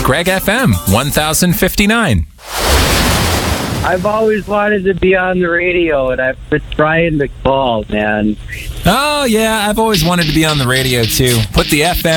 Greg FM 1059. I've always wanted to be on the radio, and I've been trying to call, man. Oh, yeah, I've always wanted to be on the radio, too. Put the FM